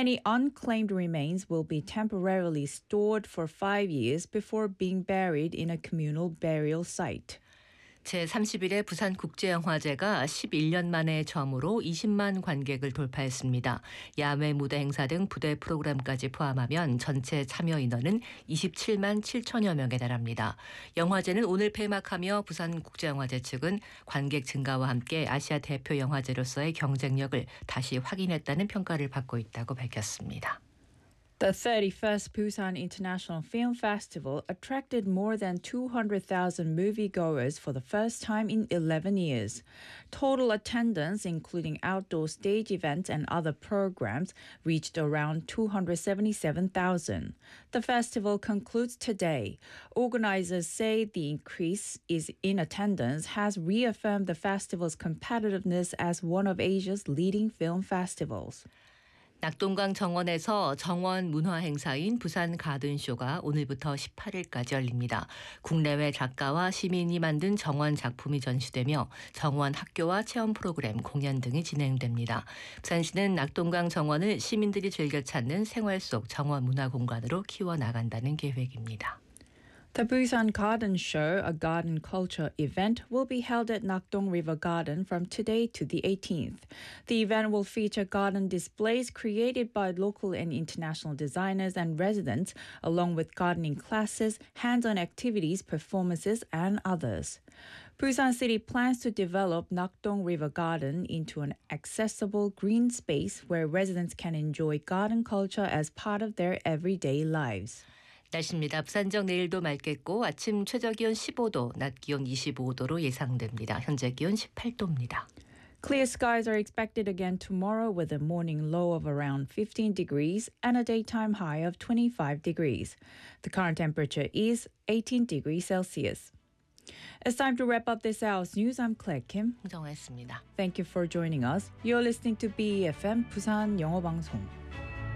Any unclaimed remains will be temporarily stored for 5 years before being buried in a communal burial site. 제30일의 부산국제영화제가 11년 만에 처음으로 20만 관객을 돌파했습니다. 야외 무대 행사 등 부대 프로그램까지 포함하면 전체 참여 인원은 27만 7천여 명에 달합니다. 영화제는 오늘 폐막하며 부산국제영화제 측은 관객 증가와 함께 아시아 대표 영화제로서의 경쟁력을 다시 확인했다는 평가를 받고 있다고 밝혔습니다. The 31st Busan International Film Festival attracted more than 200,000 moviegoers for the first time in 11 years. Total attendance, including outdoor stage events and other programs, reached around 277,000. The festival concludes today. Organizers say the increase in attendance has reaffirmed the festival's competitiveness as one of Asia's leading film festivals. 낙동강 정원에서 정원 문화 행사인 부산 가든쇼가 오늘부터 18일까지 열립니다. 국내외 작가와 시민이 만든 정원 작품이 전시되며 정원 학교와 체험 프로그램, 공연 등이 진행됩니다. 부산시는 낙동강 정원을 시민들이 즐겨 찾는 생활 속 정원 문화 공간으로 키워나간다는 계획입니다. The Busan Garden Show, a garden culture event, will be held at Nakdong River Garden from today to the 18th. The event will feature garden displays created by local and international designers and residents, along with gardening classes, hands-on activities, performances, and others. Busan City plans to develop Nakdong River Garden into an accessible green space where residents can enjoy garden culture as part of their everyday lives. 날씨입니다. 부산 지역 내일도 맑겠고 아침 최저기온 15도, 낮 기온 25도로 예상됩니다. 현재 기온 18도입니다. Clear skies are expected again tomorrow with a morning low of around 15 degrees and a daytime high of 25 degrees. The current temperature is 18 degrees Celsius. It's time to wrap up this hour's news. I'm Claire Kim. 홍정아였습니다. Thank you for joining us. You're listening to BEFM 부산 영어방송.